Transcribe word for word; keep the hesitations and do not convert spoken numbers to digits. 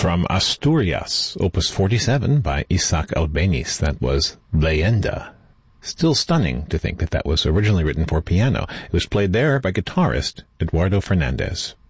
From Asturias, Opus forty-seven by Isaac Albéniz, that was Leyenda. Still stunning to think that that was originally written for piano. It was played there by guitarist Eduardo Fernandez.